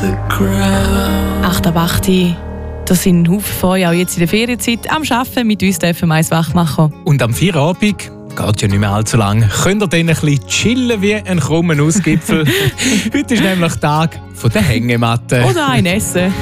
8 ab 8. Das sind ein Haufen von euch auch jetzt in der Ferienzeit am Arbeiten mit uns dürfen wir eins wach machen. Und am Feierabend, geht ja nicht mehr allzu lang, könnt ihr dann ein bisschen chillen wie ein krummen Ausgipfel. Heute ist nämlich Tag der Hängematte. Oder ein Essen.